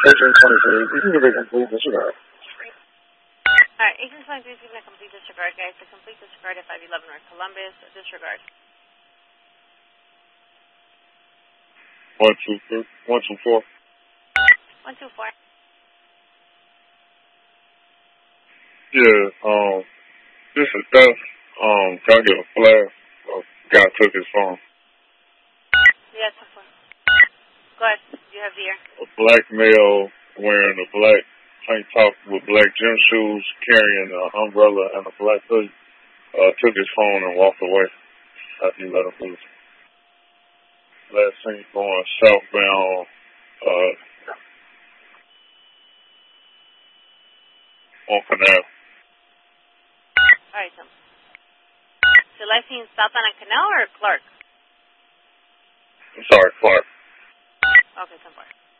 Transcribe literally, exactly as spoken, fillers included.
thirteen twenty-three. You can give a complete disregard. Alright, eighteen twenty-three is giving a complete disregard, guys. The complete disregard at five eleven North Columbus. Disregard. One two three. One two four. One two four. Yeah, um, this is theft. Um, can I get a flag? A guy took his phone. Yes, one four. Go ahead. You have the air. A black male wearing a black tank top with black gym shoes, carrying an umbrella and a black hoodie, uh, took his phone and walked away after he let him lose. Last seen going southbound, uh, on Canal. Alright, Tom. So last seen southbound on Canal or Clark? I'm sorry, Clark. Okay, ten four.